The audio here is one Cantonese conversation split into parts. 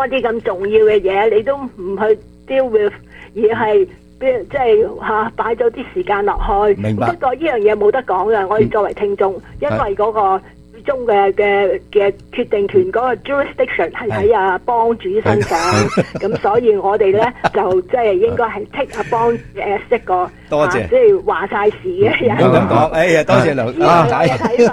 多啲咁重要嘅嘢，你都唔去 deal with， 而係即係擺咗啲時間落去。 明白。 不過呢樣嘢冇得講嘅，我哋作為聽眾，因為嗰個最終嘅決定權嗰個 jurisdiction 係喺阿幫主身上，咁所以我哋咧就即係應該係 take 阿幫一個多謝， 即係話晒事嘅人。 咁講，哎呀，多謝劉太啱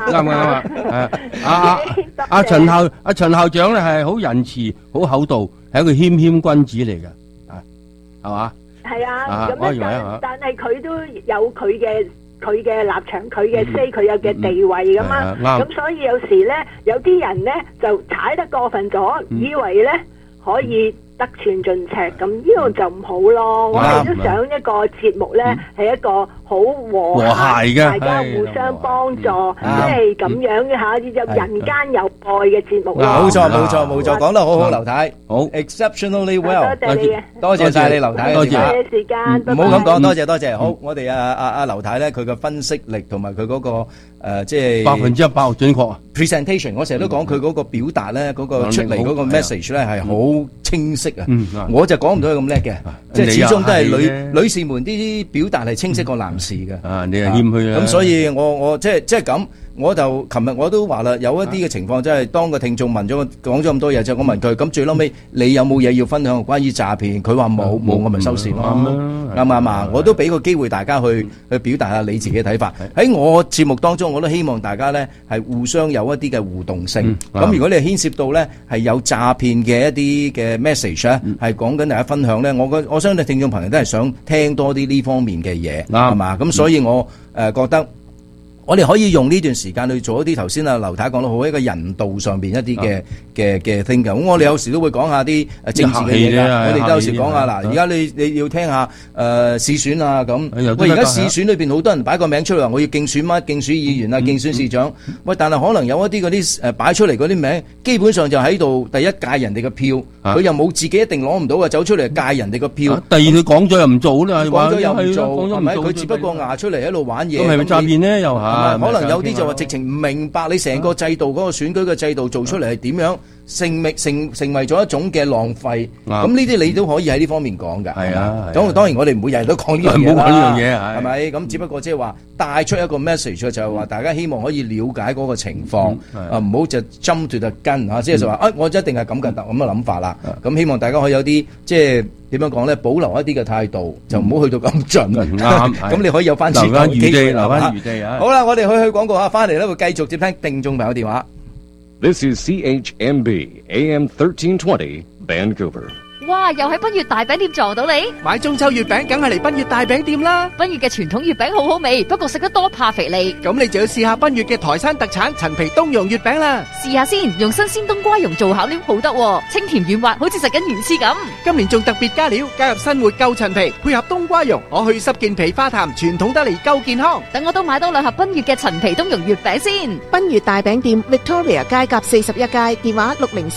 阿陳校長咧係好仁慈、好厚道，係一個謙君子嚟嘅，係嘛？ 係啊，咁但係佢都有佢嘅立場，佢嘅 say， 佢有嘅地位噶嘛。咁所以有時咧，有啲人咧就踩得過分咗，以為咧可以得寸進尺，咁呢個就唔好咯。我哋都想一個節目咧係一個好和諧嘅，大家互相幫助，即係咁樣嘅嚇，有人間有愛嘅節目咯。 冇錯，講得好好，劉太，好 exceptionally well， 多謝你嘅， 多謝晒你劉太， 多謝時間， 唔好咁講，多謝。好，我哋阿劉太咧，佢嘅分析力同埋佢嗰個即係 100%準確啊 presentation， 我成日都講佢嗰個表達咧，嗰個出嚟嗰個 message 咧係好清晰啊。我就講唔到佢咁叻嘅，即係始終都係女士們啲表達係清晰過男士嘅。 你係謙虛啊。 咁所以我即係咁。我就琴日我都話啦，有一啲嘅情況，即係當個聽眾問咗講咗咁多嘢之後，我問佢咁最嬲尾你有冇嘢要分享關於詐騙？佢話冇，我咪收線咯。啱唔啱啊？我都俾個機會大家去表達下你自己嘅睇法。喺我節目當中，我都希望大家咧係互相有一啲嘅互動性。咁如果你係牽涉到咧係有詐騙嘅一啲嘅 message 咧，係講緊大家分享咧，我相信聽眾朋友都係想聽多啲呢方面嘅嘢，係嘛？咁所以我覺得。我哋可以用呢段時間去做一啲頭先劉太講得好一個人道上邊一啲嘅 thing 嘅，咁我哋有時都會講下啲政治嘅嘢㗎，我哋都有時講下嗱，而家你要聽下市選啊咁，喂而家市選裏邊好多人擺個名出嚟話我要競選乜競選議員啊競選市長，喂但係可能有一啲嗰啲擺出嚟嗰啲名，基本上就喺度第一屆人哋嘅票，佢又冇自己一定攞唔到啊，走出嚟戒人哋嘅票。 第二佢講咗又唔做啦， 講咗又唔做，係咪？佢只不過牙出嚟喺度玩嘢。 咁係咪詐騙呢？又係？ 可能有啲就話直情唔明白你成個制度嗰個選舉嘅制度做出嚟係點樣，成為咗一種嘅浪費。咁呢啲你都可以喺呢方面講㗎。係啊，當然我哋唔會日日都講呢樣嘢啦。唔好講呢樣嘢係咪？咁只不過即係話帶出一個 message 就係話大家希望可以了解嗰個情況，唔好就jump to the gun啊！即係就話我一定係咁嘅諗法啦。咁希望大家可以有啲即係點樣講咧，保留一啲嘅態度，就唔好去到咁盡。啱，咁你可以有翻留翻餘地啊！好啦，我哋去廣告下，翻嚟咧會繼續接聽聽眾朋友電話。 This is CHMB AM 1320 Vancouver。 哇！又喺賓悅大餅店撞到你， 買中秋月餅梗係嚟賓悅大餅店啦。 賓悅嘅傳統月餅好好味，不過食得多怕肥膩。 咁你就要試下賓悅嘅台山特產陳皮冬蓉月餅啦。 試下先，用新鮮冬瓜蓉做巧料好得，清甜軟滑，好似食緊魚翅咁。 今年仲特別加料，加入新活夠陳皮，配合冬瓜蓉，我去濕健脾化痰，傳統得嚟夠健康。 等我都買多2盒賓悅嘅陳皮冬蓉月餅先。 賓悅大餅店 Victoria 街甲41街，電話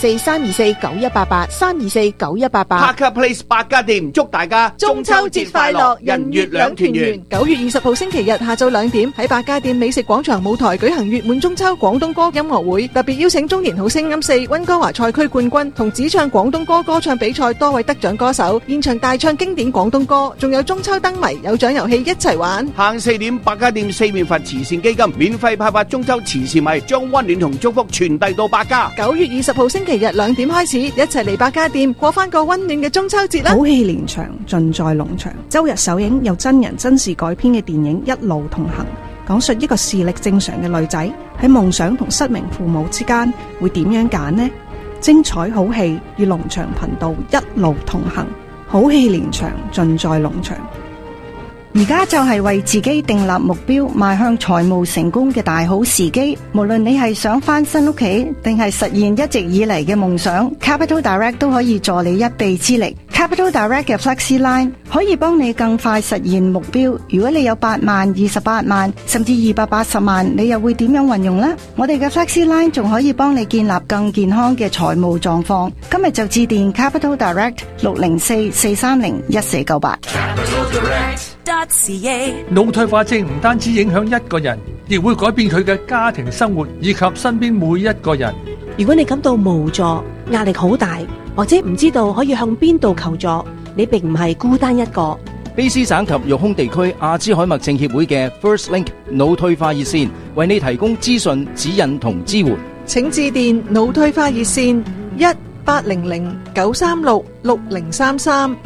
604-324-9188 324-9188。 Parker Place 百家店，祝大家中秋節快樂，人月兩團圓。9月20號星期日下晝2點喺百家店美食廣場舞台舉行月滿中秋廣東歌音樂會，特別邀請中年好聲音4溫哥華賽區冠軍同只唱廣東歌歌唱比賽多位得獎歌手現場大唱經典廣東歌，仲有中秋燈謎有獎遊戲一齊玩。 下午4點，百家店四面佛慈善基金免費派發中秋慈善米，將溫暖同祝福傳遞到百家。 9月20號星期日2點開始，一齊嚟百家店過翻個溫暖嘅中秋節啦！ 好戲連場，盡在農場。周日首映由真人真事改編嘅電影《一路同行》，講述一個視力正常嘅女仔喺夢想同失明父母之間會點樣揀呢？精彩好戲與農場頻道一路同行，好戲連場，盡在農場。 而家就係為自己訂立目標，邁向財務成功嘅大好時機。無論你係想翻新屋企，定係實現一直以嚟嘅夢想， Capital Direct 都可以助你一臂之力。Capital Direct 嘅 Flexi Line 可以幫你更快實現目標。如果你有8萬、28萬，甚至280萬，你又會點樣運用呢？我哋嘅 Flexi Line 仲可以幫你建立更健康嘅財務狀況。今日就致電 Capital Direct 604-430-1498。 腦退化症唔單止影響一個人，亦會改變佢嘅家庭生活以及身邊每一個人。 如果你感到無助、壓力好大、 或者唔知道可以向邊度求助，你並唔係孤單一個。 卑詩省及育空地區阿茲海默症協會嘅 First Link 腦退化熱線為你提供資訊、指引同支援。 請致電腦退化熱線1800-936-6033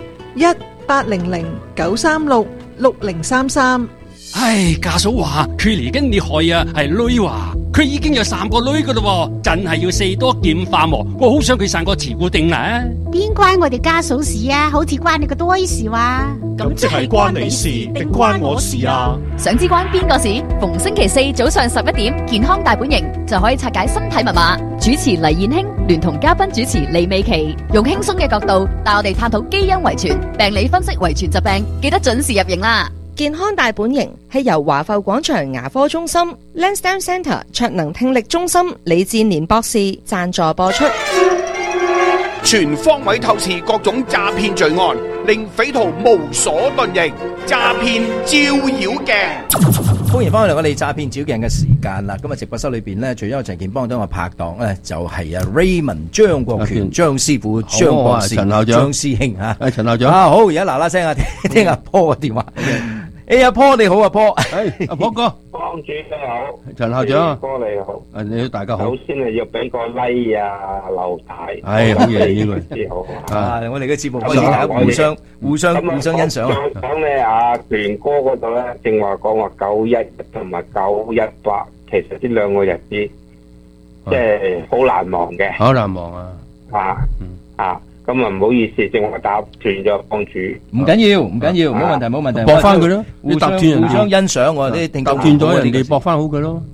1800-936-6033。 唉，家嫂話佢嚟緊你害啊，係女話佢已經有3個女噶咯，真係要四多劍化喎。我好想佢生個慈固定啊！ 邊關我哋家嫂事啊？好似關你個多事話。 咁即係關你事定關我事啊？ 想知關邊個事？逢星期4早上11點，健康大本營就可以拆解身體密碼。主持黎燕卿聯同嘉賓主持李美琪，用輕鬆嘅角度帶我哋探討基因遺傳、病理分析遺傳疾病，記得準時入營啦！ 健康大本營係由華埠廣場牙科中心、Lansdowne Centre 卓能聽力中心李志年博士贊助播出。 全方位透視各種詐騙罪案，令匪徒無所遁形。詐騙照妖鏡， 歡迎翻嚟我哋詐騙照鏡嘅時間啦！今日直播室裏邊呢，除咗陳健邦等我拍檔咧，就係Raymond 張國權張師傅、張博士、 陳校長、 張師兄吓。 陳校長好，而家嗱嗱聲啊，聽阿波嘅電話。阿波你好，阿波， 阿波哥， 幫主你好， 陳校長， 哥你好， 你好，大家好。 首先係要俾個 like 啊，劉大， 好嘢呢個， 好我哋嘅節目可以大家互相欣賞。 講咧阿權哥嗰度咧，正話講話911同埋918，其實呢兩個日子即係好難忘嘅， 好難忘啊！ 咁啊唔好意思，正話打斷咗幫主。 唔緊要，冇問題。 駁翻佢咯， 互相欣賞我啲聽眾。 搭斷咗人哋駁翻好佢咯。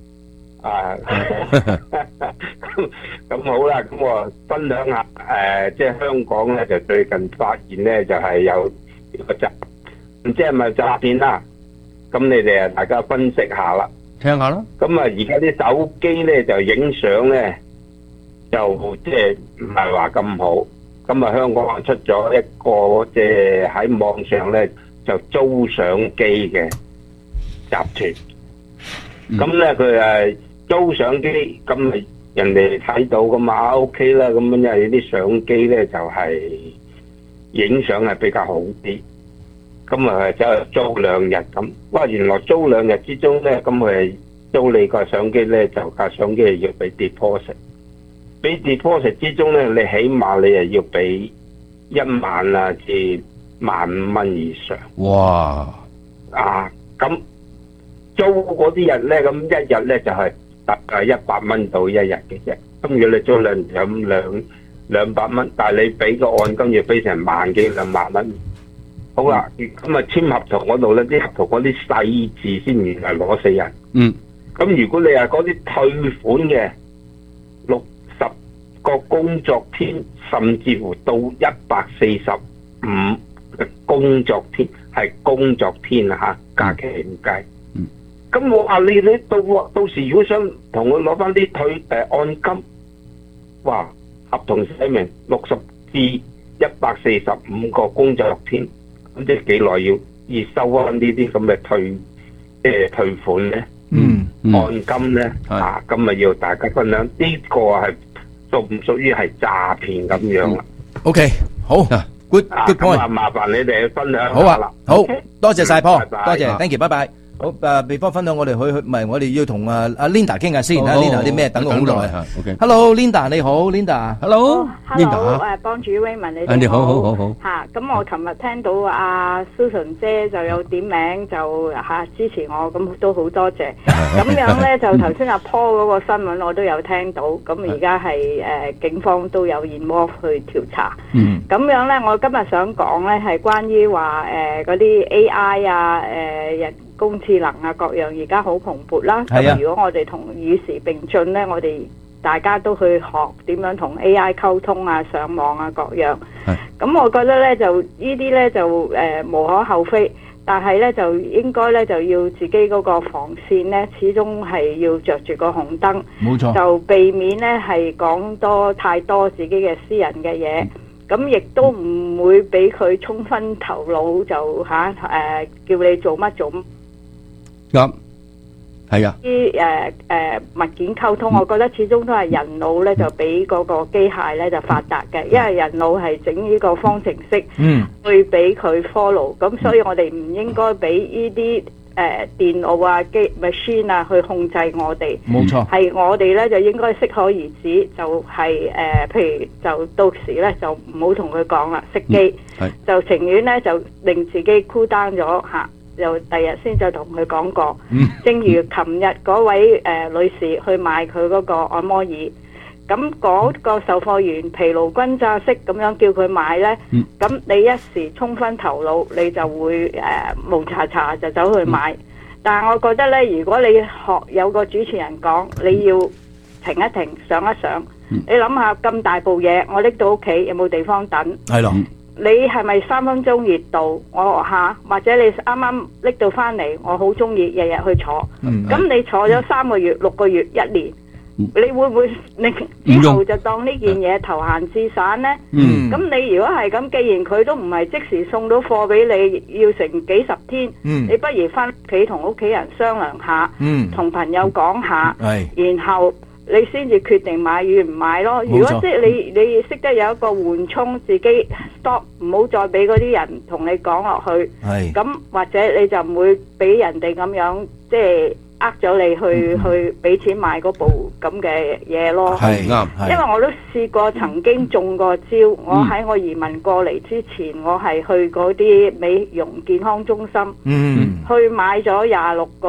咁好啦，咁我分享下即係香港咧就最近發現咧就係有個詐，唔知係咪詐騙啦？咁你哋大家分析下啦， 聽下啦。 咁而家啲手機咧就影相咧就即係唔係話咁好。咁香港出咗一個即係喺網上咧就租相機嘅集團。咁咧佢租相機，咁咪人哋睇到噶嘛 ，OK 啦。咁因為啲相機咧就係影相係比較好啲。咁走去租2日咁。哇！原來租2日之中咧，咁佢租你個相機咧，就架相機係要俾 deposit。俾 deposit 之中咧，你起碼你係要俾1萬啊至15,000蚊以上。 哇！ 咁租嗰啲人咧，咁一日咧就係大概100蚊到一日嘅啫。咁如果你租2日咁200蚊，但係你俾個按金要俾成1萬幾2萬蚊。好啦，咁簽合同嗰度咧，啲合同嗰啲細字先原來攞死人。咁如果你係嗰啲退款嘅60個工作天，甚至乎到145嘅工作天，係工作天啊吓，假期唔計。咁我話你到時如果想同佢攞翻啲按金，哇，合同寫明60至145個工作天，咁即係幾耐要收翻呢啲咁嘅退款咧？按金咧咁咪要大家分享呢個係。屬唔屬於係詐騙咁樣啦 ？OK，好 ，good point。 麻煩你哋分享。 好啊，好多謝晒波，多謝 ，thank you，拜拜。好，before 分享我哋去唔係我哋要同阿 Linda 傾下先，Linda 有啲咩等我好耐。OK，Hello，Linda 你好 ，Linda，Hello，Linda， 幫主 Raymond 你哋好。 嚇，咁我琴日聽到阿 Susan 姐就有點名就支持我，咁都好多謝。咁樣咧就頭先阿 Paul 嗰個新聞我都有聽到，咁而家係警方都有 involve 去調查。咁樣咧，我今日想講咧係關於話嗰啲 AI 人工智能啊各樣而家好蓬勃啦。咁如果我哋同與時並進咧，我哋大家都去學點樣同 AI 溝通啊、上網啊各樣。咁我覺得咧就呢啲咧就無可厚非，但係咧就應該咧就要自己嗰個防線咧，始終係要着住個紅燈。冇錯。就避免咧係講太多自己嘅私人嘅嘢。咁亦都唔會俾佢沖昏頭腦，就叫你做乜做乜。 啱， 係啊， 啲物件溝通，我覺得始終都係人腦咧就比嗰個機械咧就發達嘅，因為人腦係整呢個方程式，去俾佢 follow， 咁所以我哋唔應該俾呢啲電腦啊、機 machine 啊去控制我哋。冇錯，係我哋咧就應該適可而止，就係譬如就到時咧就唔好同佢講啦，熄機，就情願咧就令自己 cool down 咗嚇。又第日先再同佢講過，正如琴日嗰位女士去買佢嗰個按摩椅，咁嗰個售貨員疲勞轟炸式咁樣叫佢買呢，咁你一時衝昏頭腦，你就會蒙查查就走去買。但係我覺得呢，如果你有個主持人講，你要停一停，想一想，你諗下咁大部嘢，我拎到屋企有冇地方等？係咯。你係咪3分鐘熱度？我或者你啱啱拎到翻嚟，我好中意日日去坐。咁你坐咗3個月、6個月、1年，你會唔會你之後就當呢件嘢投閒置散呢？咁你如果係咁，既然佢都唔係即時送到貨俾你，要成幾十天，你不如翻屋企同屋企人商量下，同朋友講下，然後你先至決定買與唔買咯。如果即係你識得有一個緩衝，自己 stop， 唔好再俾嗰啲人同你講落去。咁或者你就唔會俾人哋咁樣即係呃咗你去俾錢買嗰部咁嘅嘢咯。係啱，因為我都試過曾經中過招。我喺我移民過嚟之前，我係去嗰啲美容健康中心，去買咗26個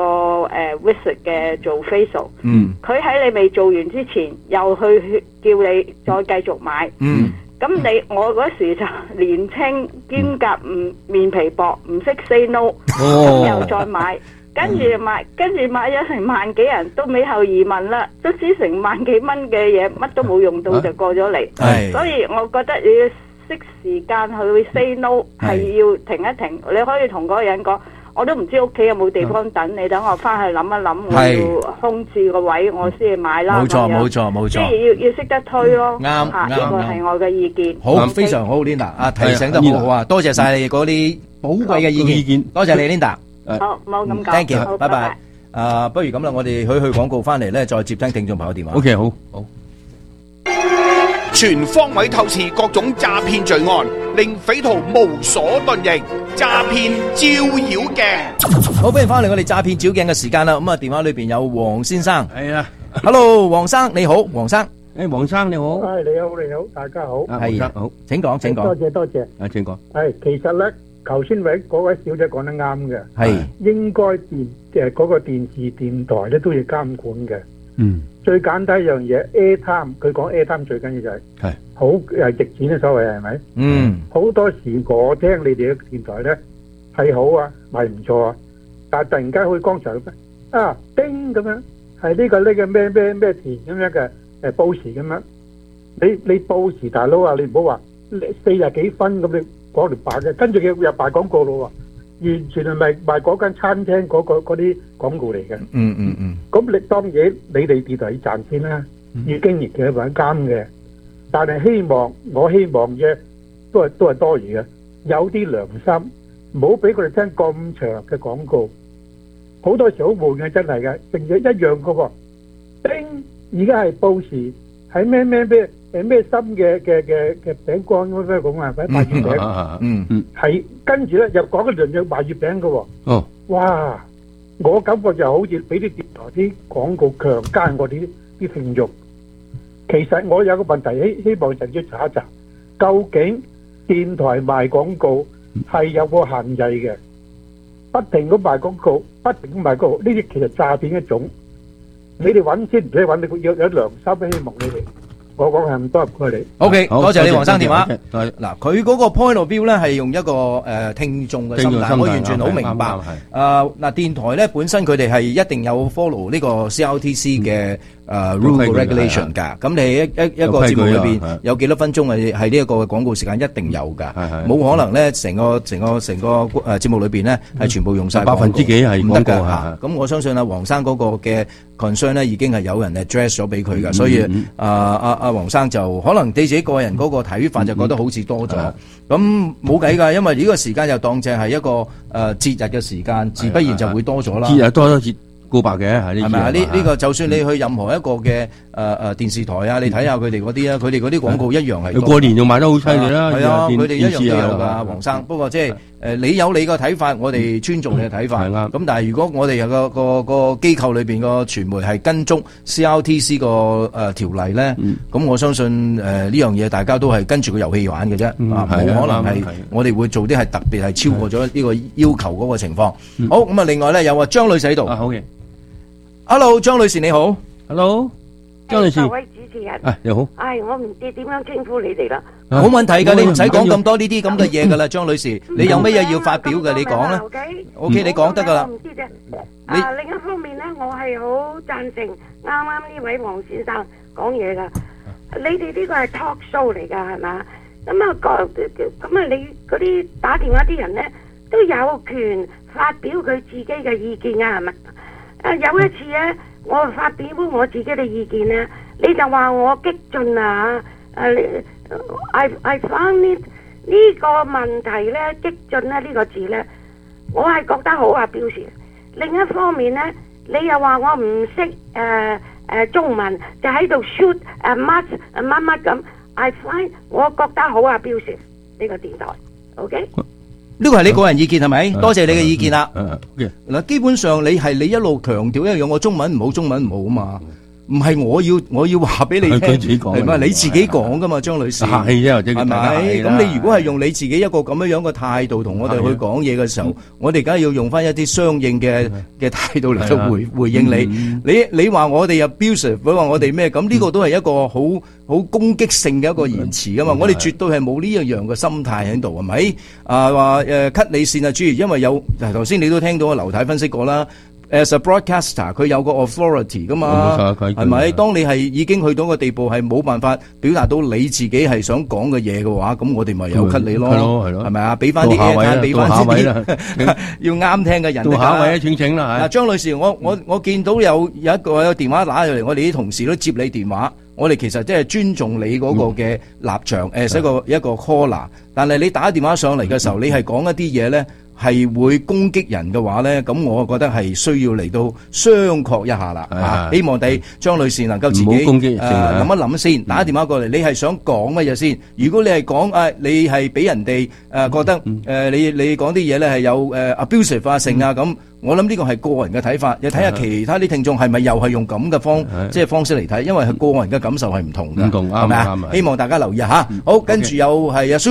visit 嘅做 facial。佢喺你未做完之前，又去叫你再繼續買。咁我嗰時就年青兼夾面皮薄，唔識 say no， 咁又再買。跟住買咗成萬幾人都尾後移民啦，都知成萬幾蚊嘅嘢乜都冇用到就過咗嚟。所以我覺得你要識時間去 say no， 係要停一停。你可以同嗰個人講，我都唔知屋企有冇地方等你，等我翻去諗一諗，我要空置個位，我先去買啦。冇錯，即係要識得推咯。啱，呢個係我嘅意見。好， 非常好 ，Linda， 提醒得好好啊！多謝晒你嗰啲寶貴嘅意見，多謝你 Linda。 好，唔好咁講。 Thank you，拜拜。不如咁啦，我哋去廣告翻嚟咧，再接聽聽眾朋友電話。 OK， 好。 全方位透視各種詐騙罪案，令匪徒無所遁形。詐騙照妖鏡。 好，歡迎翻嚟我哋詐騙照鏡嘅時間啦。咁啊，電話裏邊有黃先生。 係啊 ，Hello， 黃生你好，黃生。 黃生你好。 係你好，大家好。 係好，請講。 多謝。 請講。 其實咧。頭先嗰位小姐講得啱嘅， 係應該嗰個電視電台咧都要監管嘅。最簡單一樣嘢 ，airtime， 佢講 airtime 最緊要就係好值錢嘅所謂係咪？好多時我聽你哋嘅電台咧係好啊，係唔錯啊，但係突然間好似剛才咁叮咁樣，係呢個咩田咁樣嘅報時咁樣，你報時大佬啊，你唔好話40幾分咁你。講條白嘅，跟住佢又賣廣告咯喎，完全係賣嗰間餐廳嗰啲廣告嚟嘅。咁你當然你哋電台要賺錢啦，要經營嘅揾監嘅，但係我希望啫，都係多餘嘅，有啲良心，唔好俾佢哋聽咁長嘅廣告，好多時好悶嘅真係嘅，成日一樣嘅喎。叮，而家係報時，係咩心嘅餅乾咁樣講啊，或者賣月餅，係跟住咧又講一輪嘅賣月餅嘅喎。哇！我感覺就好似俾啲電台啲廣告強姦我哋啲聽眾。其實我有個問題，希望就要查一查，究竟電台賣廣告係有個限制嘅，不停咁賣廣告，呢啲其實詐騙一種。你哋揾先唔使揾，你要有良心，希望你哋。我講係咁多，唔該你。 OK，多謝你黃生電話。嗱，佢嗰個 point of view 咧係用一個聽眾嘅心態，我完全好明白。嗱，電台咧本身佢哋係一定有 follow 呢個 CRTC 嘅rule regulation 㗎。咁你一個節目裏邊有幾多分鐘係呢一個廣告時間，一定有㗎。冇可能咧成個節目裏邊咧係全部用曬百分之幾係廣告嚇。咁我相信啊，黃生嗰個嘅 concern 咧已經係有人 address 咗俾佢㗎，所以阿黃生就可能對自己個人嗰個睇法就覺得好似多咗，咁冇計㗎，因為呢個時間又當正係一個節日嘅時間，自不然就會多咗啦。 節日多咗， 告白嘅，係咪啊？呢個就算你去任何一個嘅電視台啊，你睇下佢哋嗰啲啊，佢哋嗰啲廣告一樣係。 過年仲賣得好犀利啦， 係啊，佢哋一樣都有㗎，黃生。不過即係你有你個睇法，我哋尊重你嘅睇法。咁但係如果我哋有個機構裏邊個傳媒係跟足 CRTC 個條例咧，咁我相信呢樣嘢大家都係跟住個遊戲玩嘅啫，冇可能係我哋會做啲係特別係超過咗呢個要求嗰個情況。好，咁啊，另外咧有張女士喺度。 好嘅 ，Hello， 張女士你好 ，Hello， 張女士， 各位主持人， 你好， 我唔知點樣稱呼你哋啦。 冇問題㗎，你唔使講咁多呢啲咁嘅嘢㗎啦，張女士，你有乜嘢要發表嘅，你講啦。OK， 你講得㗎啦。 我唔知啫。另一方面咧，我係好贊成啱啱呢位黃先生講嘢㗎。你哋呢個係 talk show 嚟㗎，係嘛？咁啊，你嗰啲打電話啲人咧都有權發表佢自己嘅意見啊，係咪？有一次咧，我發表我自己嘅意見咧，你就話我激進啊！I found 呢個問題咧，激進咧呢個字咧，我係覺得好啊，表示。另一方面咧，你又話我唔識中文，就喺度 shoot 乜咁。I find 我覺得好啊，表示呢個電台 ，OK。 呢個係你個人意見係咪？多謝你嘅意見啦。嗱，基本上你一路強調一樣，我中文唔好，中文唔好啊嘛。唔係我要話俾你聽，係咪？你自己講噶嘛，張女士。係咪？咁你如果係用你自己一個咁樣嘅態度同我哋去講嘢嘅時候，我哋梗係要用翻一啲相應嘅態度嚟到回應你。你話我哋 abusive， 佢話我哋咩？咁呢個都係一個好攻擊性嘅一個言辭噶嘛。我哋絕對係冇呢一樣嘅心態喺度，係咪？話cut 你線啊，諸如因為有頭先你都聽到阿劉太分析過啦。As a broadcaster， 佢有個 authority 噶嘛，係咪？當你係已經去到個地步係冇辦法表達到你自己係想講嘅嘢嘅話，咁我哋咪有 cut 你咯，係咪啊？俾翻啲 airtime， 俾翻啲要啱聽嘅人。到下位請啦。嗱，張女士，我見到有一個電話打入嚟，我哋啲同事都接你電話。我哋其實即係尊重你嗰個嘅立場，一個 caller。但係你打電話上嚟嘅時候，你係講一啲嘢咧，係會攻擊人嘅話咧，咁我覺得係需要嚟到商榷一下啦。希望你張女士能夠自己諗一諗先，打電話過嚟，你係想講乜嘢先？如果你係講你係俾人哋覺得你講啲嘢咧係有abusive 啊性啊咁，我諗呢個係個人嘅睇法。你睇下其他啲聽眾係咪又係用咁嘅方式嚟睇？因為係個人嘅感受係唔同嘅，係咪啊？希望大家留意下。好，跟住又係阿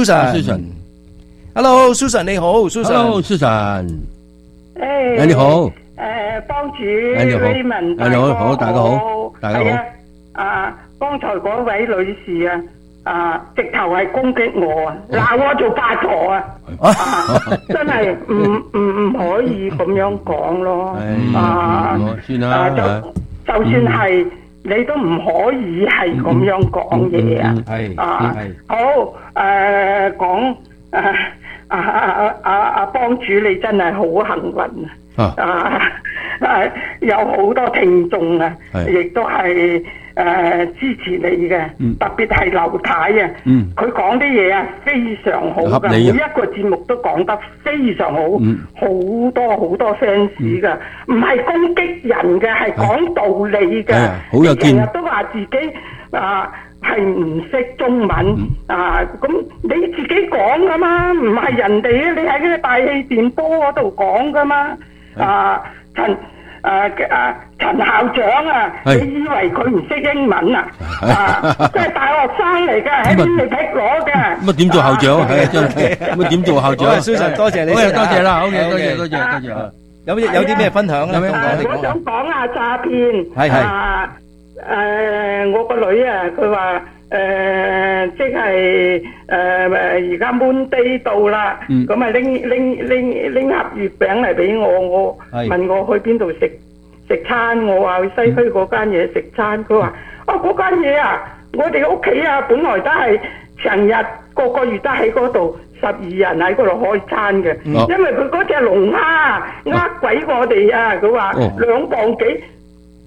Susan。Hello，Susan 你好 ，Susan。你好。 幫主 ，Raymond，你好，大家好，大家好。 剛才嗰位女士直頭係攻擊我啊，鬧我做八婆啊，真係唔可以咁樣講咯。 算啦， 就算係你都唔可以係咁樣講嘢啊。好講。幫主你真係好幸運有好多聽眾亦都係支持你嘅，特別係劉太啊，佢講啲嘢非常好㗎，每一個節目都講得非常好，好多 fans 噶，唔係攻擊人嘅，係講道理嘅，成日都話自己係唔識中文咁你自己講噶嘛，唔係人哋你喺嗰個大氣電波嗰度講噶嘛。陳校長你以為佢唔識英文啊？即係大學生嚟㗎，喺邊度劈攞嘅？ 乜點做校長？乜點做校長 ？Susan，多謝你， 多謝啦，好嘅，多謝。 有啲咩分享咧？ 我想講下詐騙。我個女佢話即係而家 Monday 到啦，咁啊拎盒月餅嚟俾我問我去邊度食餐，我話去西區嗰間嘢食餐，佢話嗰間嘢我哋屋企本來都係成日個月都喺嗰度12人喺嗰度開餐嘅，因為佢嗰隻龍蝦鬼我哋佢話2磅幾。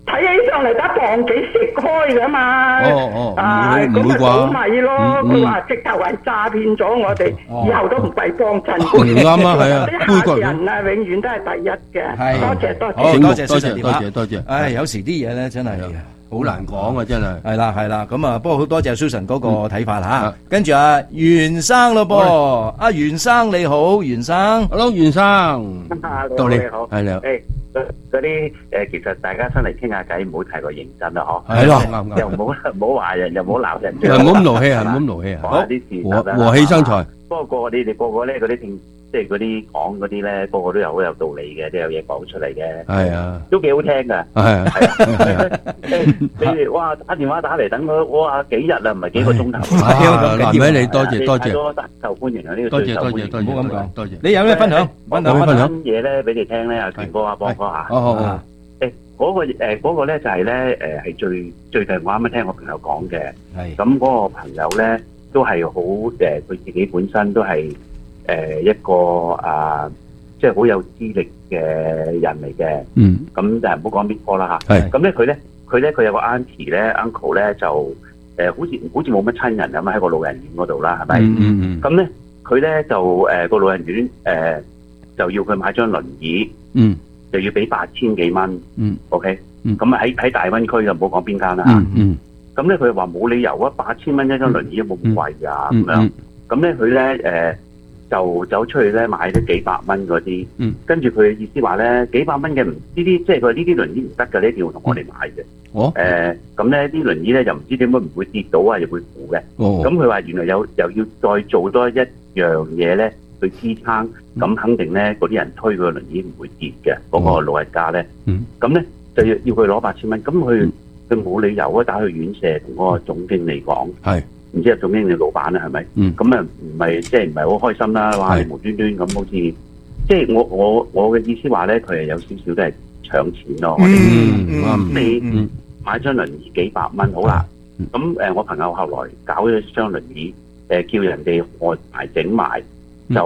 睇起上嚟得磅幾食開噶嘛？ 唔會啩？ 咁咪咯，佢話直頭係詐騙咗我哋，以後都唔使幫襯。 唔啱啊，係啊， 啲客人啊，永遠都係第一嘅。多謝多謝， 多謝。 唉，有時啲嘢咧真係好難講啊，真係。 係啦，咁啊，不過好多謝 Susan 嗰個睇法吓。跟住阿袁生咯噃，阿袁生你好，袁生 ，Hello 袁生， 到你好， 係你好。 嗰啲其實大家出嚟傾下偈，唔好太過認真啦，嗬。 係咯， 又唔好話人，又唔好鬧人， 唔好咁勞氣啊，唔好咁勞氣啊。 講下啲事和氣生財。 不過你哋個個咧嗰啲即係嗰啲講嗰啲咧，個個都有好有道理嘅，都有嘢講出嚟嘅。 係啊， 都幾好聽噶。係你哋哇打電話打嚟等我，哇幾日啦，唔係幾個鐘頭。 難為你，多謝。 多受歡迎啊！呢個多謝， 唔好咁講，多謝。 你有咩分享？ 分享嘢咧俾你聽咧，阿權哥啊，幫哥啊。 好。 嗰個咧就係咧係最近我啱啱聽我朋友講嘅。係。咁嗰個朋友咧都係好佢自己本身都係一個即係好有資歷嘅人嚟嘅。嗯。咁就唔好講邊個啦嚇。係。咁咧佢有個 auntie 咧 uncle 咧就好似冇乜親人咁喺個老人院嗰度啦，係咪？咁咧佢咧就個老人院就要佢買張輪椅。就要俾8000幾蚊。OK。咁啊喺大灣區就唔好講邊間啦嚇。咁咧佢話冇理由啊，8000蚊一張輪椅都冇咁貴啊咁樣。咁咧佢咧就走出去咧買咗幾百蚊嗰啲。跟住佢嘅意思話咧幾百蚊嘅唔呢啲，即係佢呢啲輪椅唔得㗎，你一定要同我哋買嘅。咁咧啲輪椅咧就唔知點解唔會跌到啊，又會扶嘅。咁佢話原來又要再做多一樣嘢咧去支撐，咁肯定咧嗰啲人推個輪椅唔會跌嘅，嗰個老人家咧。咁咧就要佢攞8000蚊，咁佢冇理由啊打去院舍同嗰個總經理講。係。唔知係總經理老闆啦，係咪？咁啊唔係即係唔係好開心啦？哇！你無端端咁好似，即係我嘅意思話咧，佢係有少少都係搶錢咯。你買張輪椅幾百蚊好啦，咁我朋友後來搞咗張輪椅，叫人哋外埋整埋，就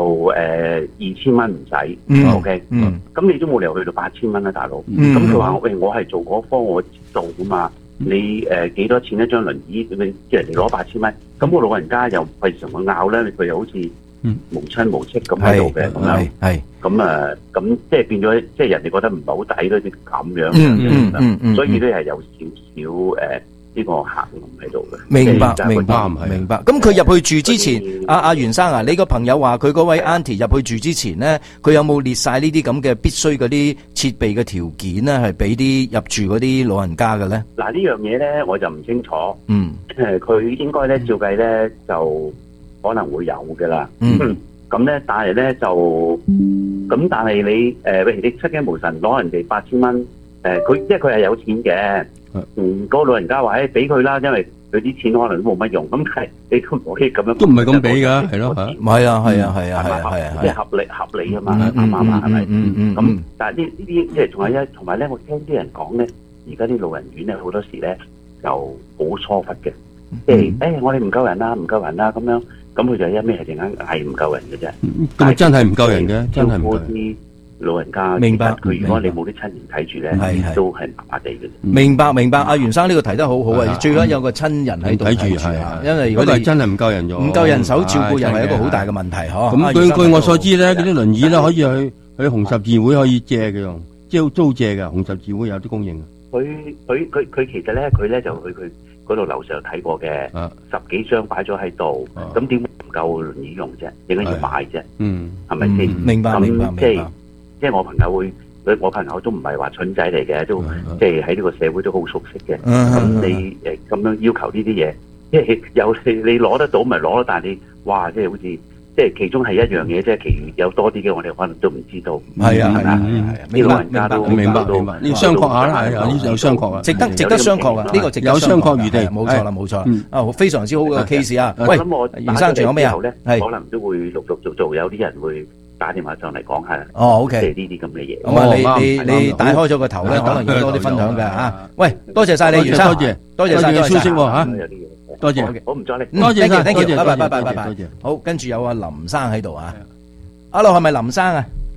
2000蚊唔使。OK。咁你都冇理由去到8000蚊啦，大佬。咁佢話我係做嗰科，我做噶嘛。你幾多錢一張輪椅？你叫人哋攞8000蚊，咁個老人家又費事同佢拗咧，佢又好似無親無戚咁喺度嘅咁樣。係咁即係變咗，即係人哋覺得唔係好抵嗰啲咁樣。所以咧係有少少呢個客喺度嘅。 明白。咁佢入去住之前，阿袁生啊，你個朋友話佢嗰位 auntie 入去住之前咧，佢有冇列晒呢啲咁嘅必須嗰啲設備嘅條件咧，係俾啲入住嗰啲老人家嘅咧？ 嗱呢樣嘢咧，我就唔清楚。佢應該咧照計咧就可能會有嘅啦。咁咧，但係咧就但係你你失驚無神攞人哋8000蚊，佢即係佢係有錢嘅。嗰個老人家話俾佢啦，因為佢啲錢可能都冇乜用，咁係你都唔可以咁樣。 都唔係咁俾㗎，係咯， 係啊， 即係合理啊嘛，啱唔啱啊？係咪？咁但係呢啲即係同埋咧，我聽啲人講咧，而家啲老人院咧好多時咧就好疏忽嘅，即係我哋唔夠人啦咁樣，咁佢就一味係陣間係唔夠人嘅啫。 咁真係唔夠人嘅，真係唔夠人。老人家明白， 佢如果你冇啲親人睇住咧，都係麻麻地嘅。 明白，阿袁生呢個提得好好啊！最緊要有個親人喺度睇住，因為如果你真係唔夠人用， 唔夠人手照顧，又係一個好大嘅問題，嗬。 咁據我所知咧，嗰啲輪椅咧可以去紅十字會可以借嘅，即係租借嘅。紅十字會有啲供應。 佢其實咧，佢咧就去佢嗰度樓上睇過嘅，10幾張擺咗喺度，咁點唔夠輪椅用啫？點解要買啫？係咪先？ 明白。 即係我朋友都唔係話蠢仔嚟嘅，都即係喺呢個社會都好熟悉嘅。咁你咁樣要求呢啲嘢，即係有你攞得到咪攞咯，但係你哇，即係好似即係其中係一樣嘢，即係其餘有多啲嘅，我哋可能都唔知道。 係啊， 呢老人家都明白。呢商榷下啦，呢有商榷啊， 值得商榷啊，呢個值得有商榷餘地。 冇錯啦，非常之好嘅 case 啊。喂，袁生仲有咩啊？ 可能都會陸續做，有啲人會打電話上嚟講下。 OK， 即係呢啲咁嘅嘢。 咁啊，你打開咗個頭咧，可能要多啲分享嘅嚇。喂，多謝晒你，袁生，多謝晒消息嚇，多謝。 好唔該你， 多謝，拜拜。好，跟住有阿林生喺度啊。Hello，係咪林生啊？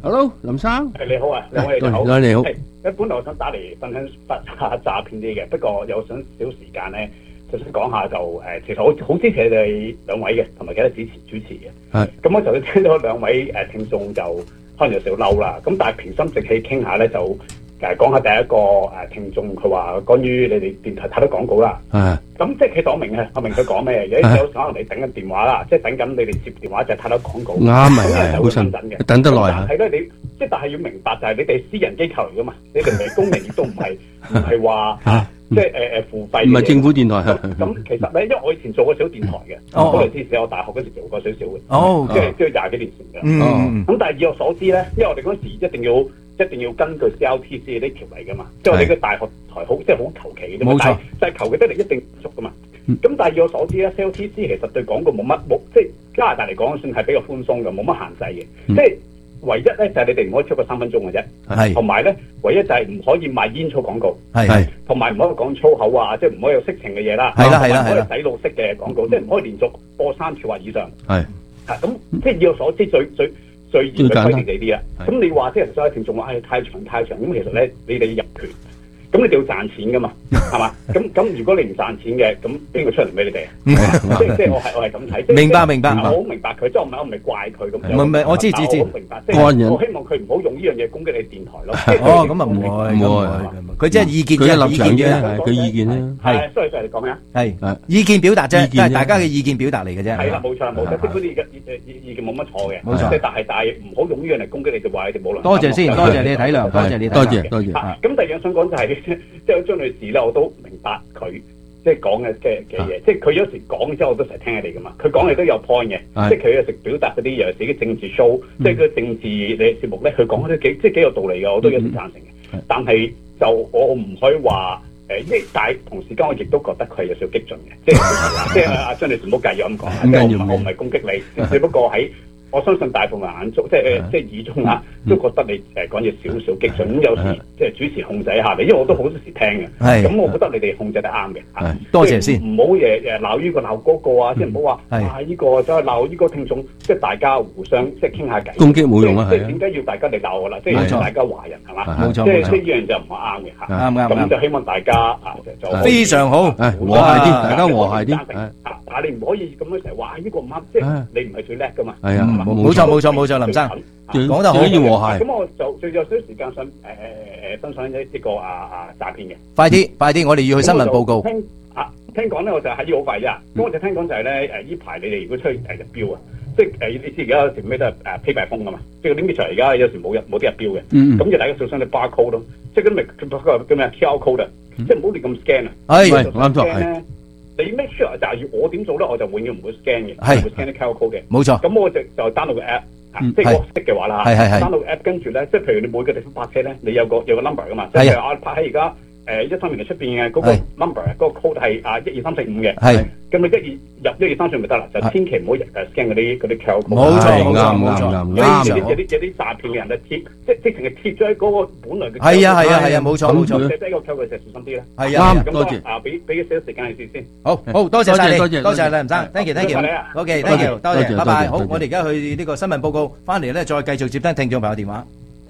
Hello， 林生。 你好啊，兩位你好。 你好。 本來我想打嚟分享下詐騙啲嘅，不過有想少時間咧，就想講下其實好支持你哋兩位嘅，同埋其他主持嘅。係。咁我就聽到兩位聽眾就可能有少少嬲啦，咁但係平心靜氣傾下咧就講下第一個聽眾佢話關於你哋電台太多廣告啦。係。咁即係其實我明佢講咩，有時可能你等緊電話啦，即係等緊你哋接電話就係太多廣告。啱係，好辛苦嘅，等得耐。但係咧但係要明白就係你哋私人機構嚟噶嘛，你哋唔係公營，亦都唔係話即係付費。唔係政府電台。咁其實咧，因為我以前做過小電台嘅，嗰陣時我大學嗰時做過少少嘅，即係20幾年前嘅。咁但係以我所知咧，因為我哋嗰時一定要根據 CLTC 呢條例噶嘛，即係我哋嘅大學台好即係好求其嘅啫嘛。冇錯，但係求其得嚟一定熟噶嘛。咁但係以我所知咧 ，CLTC 其實對廣告冇即係加拿大嚟講算係比較寬鬆嘅，冇乜限制嘅。即係唯一咧就係你哋唔可以超過3分鐘嘅啫。係。同埋咧，唯一就係唔可以賣煙草廣告。係。同埋唔可以講粗口啊，即係唔可以有色情嘅嘢啦。係啦係啦係啦。唔可以洗腦式嘅廣告，即係唔可以連續播3次或以上。係。咁即係以我所知最嚴嘅規定呢啲啊，咁你話即係所有聽眾話太長，咁其實咧你哋要入權，咁你哋要賺錢噶嘛，係嘛？咁如果你唔賺錢嘅，咁邊個出嚟俾你哋？即係我係咁睇。明白。我好明白佢，即係我唔係怪佢咁樣。唔係，我知。我好明白，即係我希望佢唔好用呢樣嘢攻擊你電台咯。哦，咁啊唔會，佢即係意見嘅立場啫，佢意見咧。係，sorry，你講咩啊？係意見表達啫，即係大家嘅意見表達嚟嘅啫。係啦，冇錯，即係嗰啲意見冇乜錯嘅。冇錯，但係唔好用呢樣嚟攻擊你，就話你哋冇良心。多謝先，多謝你嘅體諒，多謝你。多謝。咁第二樣想講就係。即係張女士咧，我都明白佢即係講嘅嘢，即係佢有時講之後，我都成日聽你哋噶嘛。佢講嘅都有 point 嘅，即係佢有時表達嗰啲尤其是啲政治 show，即係個政治嘅節目咧，佢講嗰啲幾有道理嘅，我都有時贊成嘅。但係就我唔可以話但係同時間我亦都覺得佢係有少少激進嘅，即係阿張女士唔好介意咁講，即係我唔係攻擊你，只不過喺。我相信大部分眼中，即係耳中啊，都覺得你講嘢少少激進，咁有時即係主持控制一下你，因為我都好多時聽嘅。係，咁我覺得你哋控制得啱嘅。係，多謝先。唔好鬧呢個鬧嗰個啊，即係唔好話呢個再鬧呢個聽眾，即係大家互相即係傾下偈。攻擊冇用啊，係。即係點解要大家嚟鬧我啦？即係大家華人係嘛？冇錯，即係呢樣就唔係啱嘅嚇。啱。咁就希望大家就非常好，和諧啲，大家和諧啲。但係你唔可以咁樣成日話呢個唔啱，即係你唔係最叻噶嘛。係啊。冇錯，林生講得好，要和諧。咁我就最有少時間想分享呢個詐騙嘅。快啲，我哋要去新聞報告。聽講咧，我就喺呢好快啫。咁我就聽講就係咧呢排你哋如果出去入標啊，即係你知而家有時咩都係Pay by Phone噶嘛，即係嗰啲咩而家有時冇啲入標嘅。咁就大家小心啲 barcode 咯，即係嗰啲咪叫咩 QR code 啊，即係唔好亂咁 scan 啊。係啱咗。你 make sure 就係我點做咧，我就永遠唔會 scan 嘅，唔會 scan 啲 QR code 嘅。冇錯。咁我就 download 個 app，即係我識嘅話啦嚇。download app 跟住咧，即係譬如你每個地方泊車咧，你有個 number 噶嘛。即係我泊喺而家123年出邊嘅嗰個 number，嗰個 code 係12345嘅。係。咁你入12345咪得啦，就千祈唔好scan 嗰啲QR code。冇錯，啱。有啲詐騙嘅人咧貼，即係貼咗喺嗰個本來嘅。係啊，冇錯。寫低個 code 就小心啲啦。係啊，多謝。俾少少時間你先。好，多謝晒你，多謝林生 ，thank you，OK，thank you，多謝，拜拜。好，我哋而家去呢個新聞報告，翻嚟咧再繼續接聽聽眾朋友電話。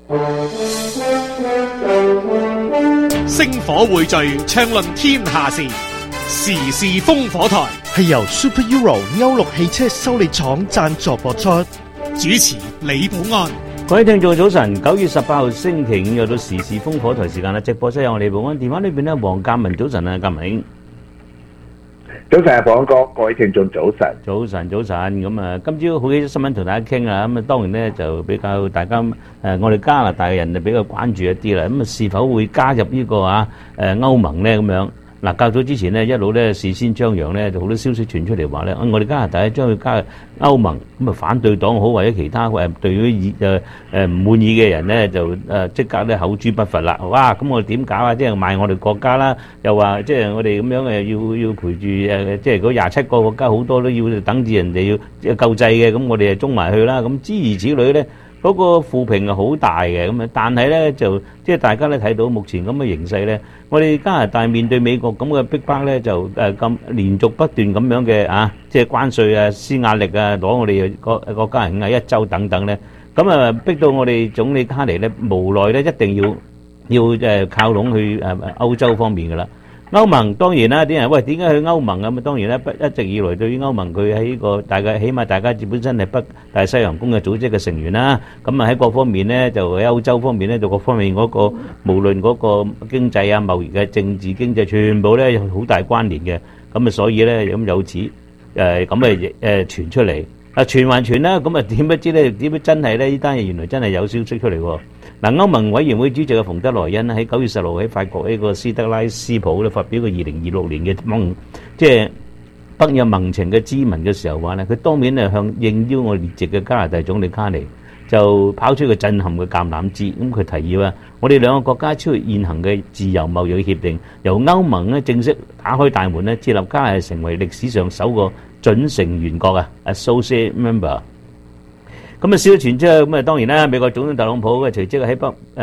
星火匯聚，暢論天下事，時事烽火台係由 Super Euro 歐陸汽車修理廠贊助播出，主持李寶安。 各位聽眾早晨，9月18號星期五又到時事烽火台時間啦！直播室有我李寶安，電話裏邊咧黃鑑文，早晨啊，鑑明。 早晨啊，寶安哥，各位聽眾早晨。 早晨。咁啊，今朝好幾則新聞同大家傾啊，咁啊，當然咧就比較大家我哋加拿大嘅人就比較關注一啲啦。咁啊，是否會加入呢個歐盟咧咁樣？嗱，較早之前呢，一路咧事先張揚咧，就好多消息傳出嚟話咧，我哋加拿大將會加入歐盟，咁啊反對黨好或者其他對於唔滿意嘅人咧，就即刻咧口誅筆伐啦。哇！咁我哋點搞啊？即係賣我哋國家啦，又話即係我哋咁樣要陪住即係嗰27個國家好多都要等住人哋要救濟嘅，咁我哋就中埋去啦。咁諸如此類咧。嗰個負評係好大嘅咁啊，但係咧就即係大家咧睇到目前咁嘅形勢咧，我哋加拿大面對美國咁嘅逼迫咧，就咁連續不斷咁樣嘅即係關稅啊、施壓力啊，攞我哋國家人啊1週等等咧， 咁啊逼到我哋總理卡尼咧無奈咧一定要靠攏去歐洲方面㗎啦。歐盟當然啦，啲人喂點解去歐盟咁啊？當然咧，一直以來對於歐盟佢喺呢個起碼大家本身係北大西洋公約組織嘅成員啦。咁啊喺各方面咧，就喺歐洲方面咧，就各方面嗰個無論嗰個經濟啊、貿易嘅政治經濟，全部咧有好大關聯嘅。咁啊，所以咧咁有此咁傳出嚟。傳還傳啦，咁啊點不知咧？點不真係咧？呢單嘢原來真係有消息出嚟喎。嗱，歐盟委員會主席嘅馮德萊恩喺9月10號喺法國呢個斯德拉斯堡咧發表個2026年嘅即係北約盟情嘅咨文嘅時候話咧，佢當面向應邀我列席嘅加拿大總理卡尼就拋出個震撼嘅橄欖枝。咁佢提議我哋兩個國家超越現行嘅自由貿易協定，由歐盟咧正式打開大門咧，設立加拿大成為歷史上首個準成員國啊 ，associate member。咁啊，消傳之後，咁啊，當然啦，美國總統特朗普嘅隨即喺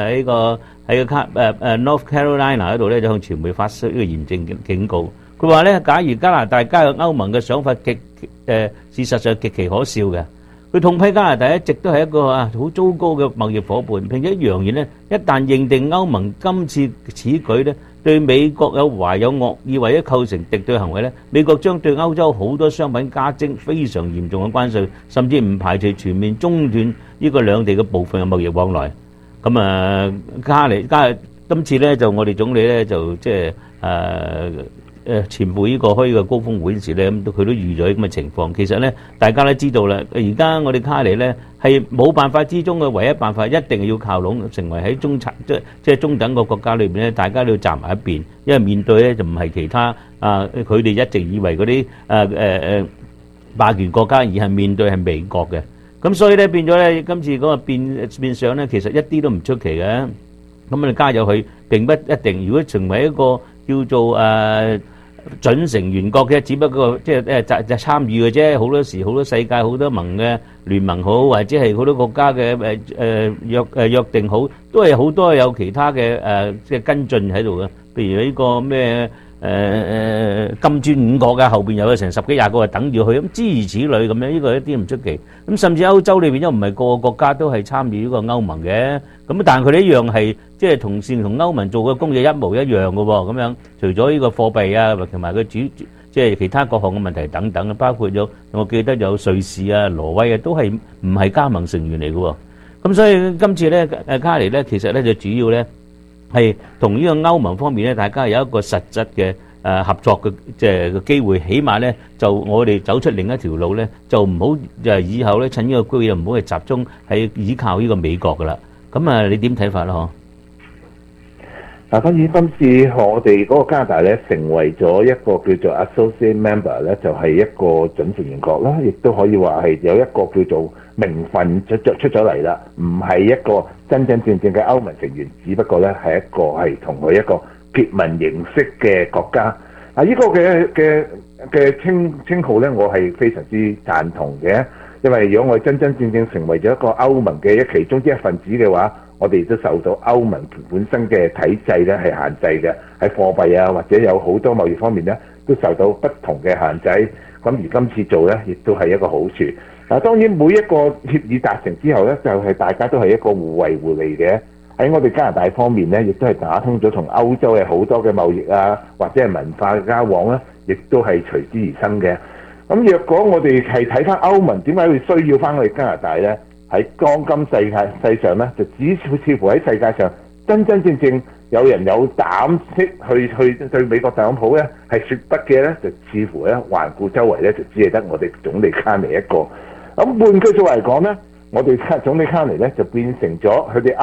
North Carolina 嗰度咧，就向傳媒發出呢個嚴正警告。佢話咧，假如加拿大加入歐盟嘅想法事實上極其可笑嘅。佢痛批加拿大一直都係一個好糟糕嘅貿易夥伴，並且揚言咧，一旦認定歐盟今次此舉咧，對美國懷有惡意或者構成敵對行為咧，美國將對歐洲好多商品加徵非常嚴重嘅關稅，甚至唔排除全面中斷呢個兩地嘅部分嘅貿易往來。咁啊，今次咧就我哋總理咧就即係前輩呢個開個高峰會時咧，佢都預咗咁嘅情況。其實咧，大家都知道啦，而家我哋卡尼咧係冇辦法之中嘅唯一辦法，一定要靠攏，成為喺即係中等個國家裏邊咧，大家都要站埋一邊，因為面對咧就唔係其他佢哋一直以為嗰啲霸權國家，而係面對係美國嘅。咁所以咧變咗咧，今次嗰個變相咧，其實一啲都唔出奇嘅。咁你加入去並不一定，如果成為一個叫做準成員國嘅，只不過即係參與嘅啫。好多時好多世界好多盟嘅聯盟好，或者係好多國家嘅約定好，都係好多有其他嘅即係跟進喺度嘅。譬如呢個咩金磚5國嘅後邊有成10幾20個係等住去，咁諸如此類咁樣，呢個一啲唔出奇。咁甚至歐洲裏邊都唔係個個國家都係參與呢個歐盟嘅，咁但係佢哋一樣係即係同歐盟做嘅工作一模一樣嘅喎。咁樣除咗呢個貨幣啊，同埋佢即係其他各項嘅問題等等，包括咗我記得有瑞士啊、挪威啊，都係唔係加盟成員嚟嘅喎。咁所以今次咧卡尼咧，其實咧就主要咧係同呢個歐盟方面咧，大家有一個實質嘅合作嘅即係個機會，起碼咧就我哋走出另一條路咧，就唔好以後咧趁呢個機會唔好去集中係依靠呢個美國噶啦。咁啊，你點睇法啦？ 嗱，當然今次我哋嗰個加拿大咧成為咗一個叫做 associate member 咧，就係一個準成員國啦，亦都可以話係有一個叫做名分出咗嚟啦，唔係一個真真正正嘅歐盟成員，只不過咧係一個係同佢一個結盟形式嘅國家。啊，呢個嘅稱號咧，我係非常之贊同嘅，因為如果我真真正正成為咗一個歐盟嘅其中之一份子嘅話，我哋都受到歐盟本身嘅體制咧係限制嘅，喺貨幣啊或者有好多貿易方面咧都受到不同嘅限制。咁而今次做咧，亦都係一個好處。嗱，當然每一個協議達成之後咧，就係大家都係一個互惠互利嘅。喺我哋加拿大方面咧，亦都係打通咗同歐洲嘅好多嘅貿易啊，或者係文化嘅交往咧，亦都係隨之而生嘅。咁若果我哋係睇翻歐盟點解會需要翻我哋加拿大咧？喺當今世上咧，就似乎喺世界上真真正正有人有膽識去對美國特朗普咧係説不嘅咧，就似乎咧環顧周圍咧，就只係得我哋總理卡尼一個。咁換句説話嚟講咧，我哋總理卡尼咧就變成咗佢哋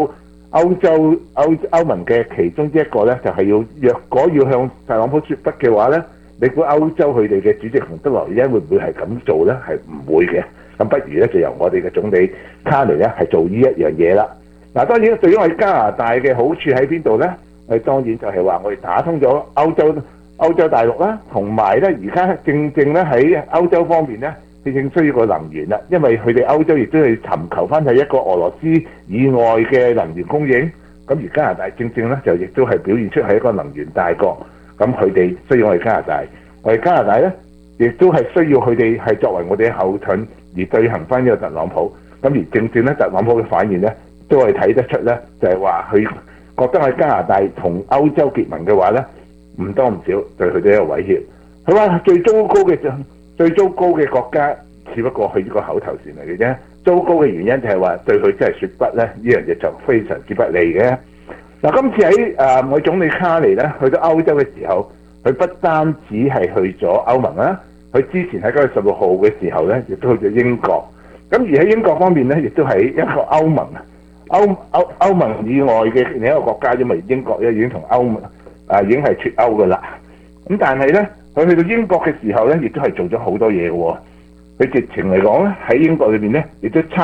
歐盟嘅其中之一個咧，就係若果要向特朗普説不嘅話咧，你估歐洲佢哋嘅主席馮德萊恩會唔會係咁做咧？係唔會嘅。咁不如咧就由我哋嘅總理卡尼咧係做呢一樣嘢啦。嗱，當然對於我哋加拿大嘅好處喺邊度咧？我哋當然就係話我哋打通咗歐洲大陸啦，同埋咧而家正咧喺歐洲方面咧，正需要個能源啦，因為佢哋歐洲亦都係尋求翻係一個俄羅斯以外嘅能源供應。咁而加拿大正咧就亦都係表現出係一個能源大國。咁佢哋需要我哋加拿大，我哋加拿大咧亦都係需要佢哋係作為我哋嘅後盾而對行翻呢個特朗普。 咁而正正咧，特朗普嘅反應咧，都係睇得出咧，就係話佢覺得喺加拿大同歐洲結盟嘅話咧，唔多唔少對佢哋一個威脅。佢話最糟糕嘅國家，只不過係呢個口頭禪嚟嘅啫。糟糕嘅原因就係話對佢真係說不咧，呢樣嘢就非常之不利嘅。嗱，今次喺我總理卡尼咧去到歐洲嘅時候，佢不單止係去咗歐盟啦，佢之前喺9月16號嘅時候咧，亦都去咗英國。咁而喺英國方面咧，亦都喺一個歐盟以外嘅另一個國家，因為英國咧已經同歐盟已經係脫歐噶啦。咁但係咧，佢去到英國嘅時候咧，亦都係做咗好多嘢嘅喎。佢直情嚟講咧，喺英國裏邊咧，亦都申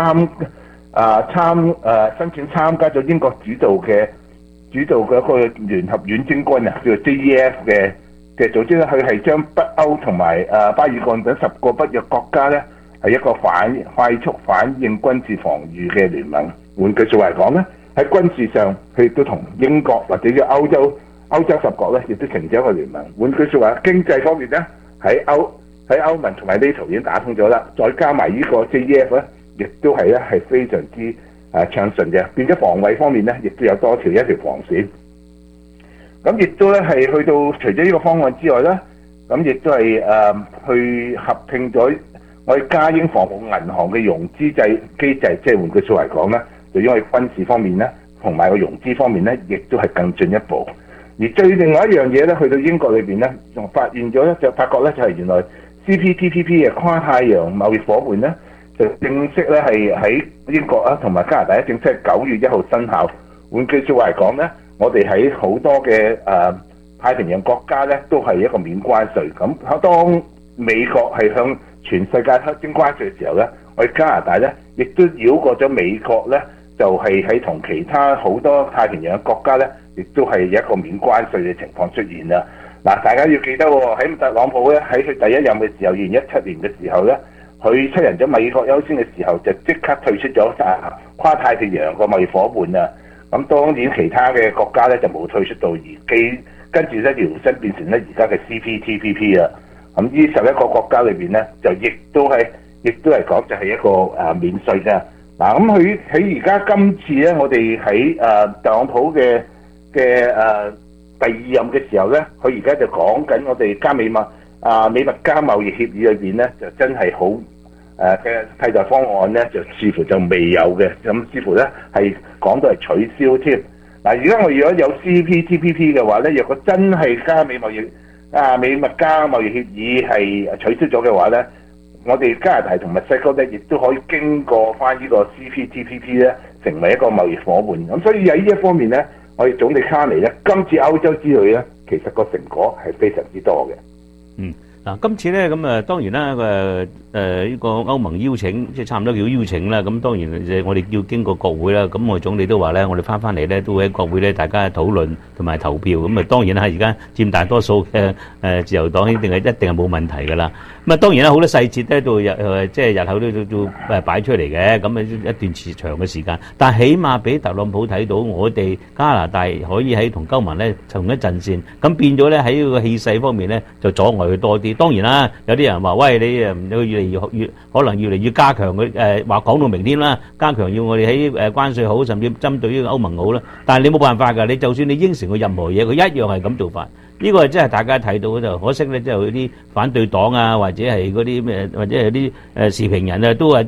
請參加咗英國主導嘅一個聯合遠征軍啊，叫做 JEF 嘅組織咧。佢係將北歐同埋巴爾幹等10個北約國家咧，係一個快速反應軍事防禦嘅聯盟。換句説話嚟講咧，喺軍事上佢亦都同英國或者叫歐洲10國咧，亦都成咗一個聯盟。換句説話，經濟方面咧，喺歐盟同埋 NATO 已經打通咗啦，再加埋呢個 JEF 咧，亦都係咧係非常之暢順嘅。變咗防衛方面咧，亦都有多一條防線。咁亦都咧係去到除咗呢個方案之外咧，咁亦都係去合併咗我哋加英防務銀行嘅融資機制，即係換句説話嚟講咧，就因為軍事方面咧同埋個融資方面咧，亦都係更進一步。而最另外一樣嘢咧，去到英國裏邊咧，仲發現咗咧，就發覺咧就係原來 CPTPP 嘅跨太洋貿易夥伴咧，就正式咧係喺英國啊同埋加拿大正式係9月1號生效。換句説話嚟講咧，我哋喺好多嘅太平洋國家咧都係一個免關稅。咁當美國係向全世界徵關稅嘅時候咧，我哋加拿大咧亦都繞過咗美國咧，就係喺同其他好多太平洋嘅國家咧，亦都係有一個免關稅嘅情況出現啦。嗱，大家要記得喎，喺特朗普咧喺佢第一任嘅時候，2017年嘅時候咧，佢出人咗美國優先嘅時候，就即刻退出咗跨太平洋個貿易夥伴啊。咁當然其他嘅國家咧就冇退出到，跟住咧搖身變成咧而家嘅 CPTPP 啦。咁呢11個國家裏邊咧，就亦都係講就係一個免稅啫。嗱，咁佢喺而家今次咧，我哋喺特朗普嘅第二任嘅時候咧，佢而家就講緊我哋美墨加貿易協議裏邊咧，就真係好嘅替代方案咧，就似乎就未有嘅，咁似乎咧係講到係取消添。嗱，而家我如果有 CPTPP 嘅話咧，若果真係美墨加貿易協議係取消咗嘅話咧，我哋加拿大同墨西哥咧，亦都可以經過翻呢個 CPTPP 咧，成為一個貿易夥伴。咁所以喺呢一方面咧，我哋總理卡尼咧，今次歐洲之旅咧，其實個成果係非常之多嘅。 嗱，今次咧咁當然啦，呢個歐盟邀請，即係差唔多叫邀請啦。咁當然我哋要經過國會啦。咁我總理都話咧，我哋翻嚟咧都會喺國會咧，大家討論同埋投票。咁當然啦，而家佔大多數嘅自由黨一定係冇問題㗎啦。咁當然啦，好多細節咧都即係日後都擺出嚟嘅。咁一段長嘅時間，但係起碼俾特朗普睇到，我哋加拿大可以喺同歐盟咧同一陣線。咁變咗咧喺個氣勢方面咧，就阻礙佢多啲。當然啦，有啲人話：喂，你越可能越嚟越加強佢話講到明添啦，加強要我哋喺關稅好，甚至針對呢個歐盟好啦。但係你冇辦法㗎，你就算你應承佢任何嘢，佢一樣係咁做法。呢個真係大家睇到就可惜咧，即係啲反對黨啊，或者係嗰啲咩，或者係啲時評人啊，都話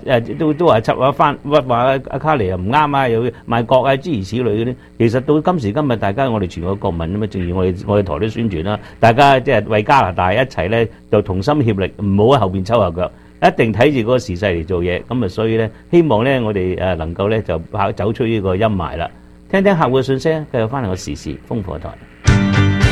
阿卡尼又唔啱啊，又賣國啊，諸如此類嗰啲。其實到今時今日，大家我哋全國國民咁啊，正如我哋台都宣傳啦，大家即係為加拿大一齊咧，就同心協力，唔好喺後邊抽下腳，一定睇住嗰個時勢嚟做嘢。咁啊，所以咧，希望咧我哋能夠咧就走出呢個陰霾啦。聽聽客戶嘅信息啊，繼續翻嚟個時事風火台。